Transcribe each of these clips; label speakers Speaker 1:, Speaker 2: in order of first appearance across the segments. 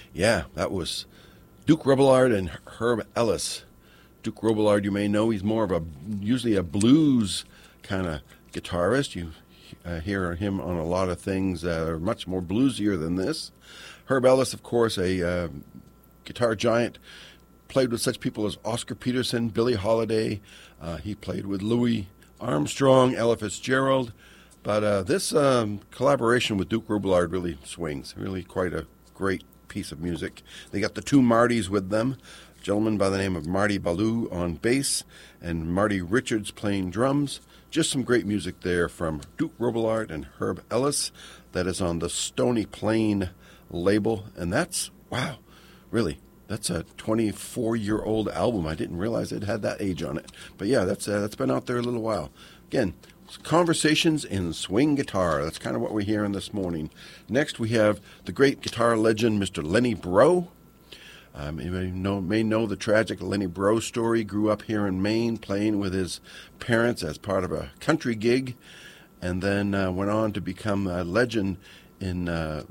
Speaker 1: Yeah, that was Duke Robillard and Herb Ellis. Duke Robillard, you may know, he's more of usually a blues kind of guitarist. You hear him on a lot of things that are much more bluesier than this. Herb Ellis, of course, a guitar giant, played with such people as Oscar Peterson, Billie Holiday. He played with Louis Armstrong, Ella Fitzgerald. But this collaboration with Duke Robillard really swings. Really quite a great piece of music. They got the two Martys with them. A gentleman by the name of Marty Ballou on bass and Marty Richards playing drums. Just some great music there from Duke Robillard and Herb Ellis. That is on the Stony Plain label. And that's, wow, really, that's a 24-year-old album. I didn't realize it had that age on it. But yeah, that's been out there a little while. Again, Conversations in Swing Guitar. That's kind of what we're hearing this morning. Next, we have the great guitar legend, Mr. Lenny Breau. You may know the tragic Lenny Breau story. Grew up here in Maine, playing with his parents as part of a country gig, and then went on to become a legend in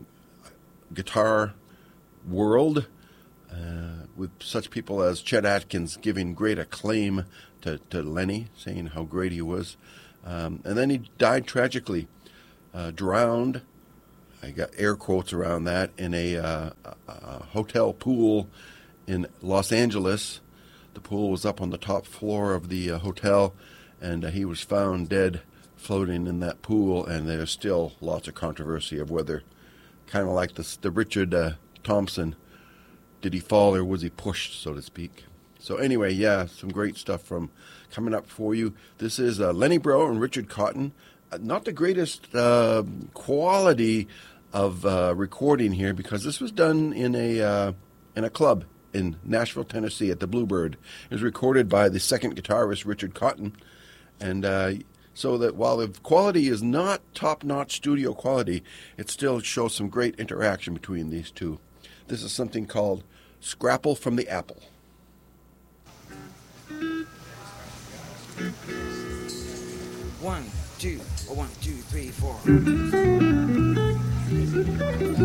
Speaker 1: guitar world, with such people as Chet Atkins giving great acclaim to Lenny, saying how great he was. And then he died tragically, drowned, I got air quotes around that, in a hotel pool in Los Angeles. The pool was up on the top floor of the hotel, and he was found dead floating in that pool, and there's still lots of controversy of whether, kind of like the Richard Thompson, did he fall or was he pushed, so to speak. So anyway, yeah, some great stuff from coming up for you. This is Lenny Breau and Richard Cotton. Not the greatest quality of recording here, because this was done in a club in Nashville, Tennessee, at the Bluebird. It was recorded by the second guitarist, Richard Cotton, and so that while the quality is not top-notch studio quality, it still shows some great interaction between these two. This is something called Scrapple from the Apple.
Speaker 2: 1, 2, 1, 2, 3, 4.